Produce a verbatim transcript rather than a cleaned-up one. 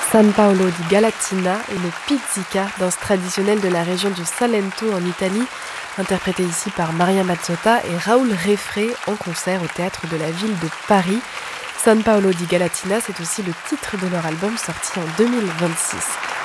San Paolo di Galatina est le pizzica, danse traditionnelle de la région du Salento en Italie, interprétée ici par Maria Mazzotta et Raoul Refré en concert au théâtre de la ville de Paris. San Paolo di Galatina, c'est aussi le titre de leur album sorti en deux mille vingt-six.